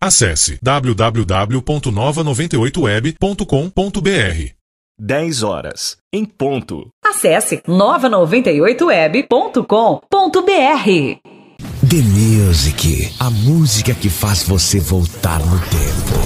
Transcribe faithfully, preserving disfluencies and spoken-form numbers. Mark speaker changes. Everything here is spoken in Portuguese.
Speaker 1: Acesse w w w ponto nova noventa e oito web ponto com ponto b r.
Speaker 2: dez horas, em ponto.
Speaker 3: Acesse nova noventa e oito web ponto com ponto b r.
Speaker 4: The Music, a música que faz você voltar no tempo.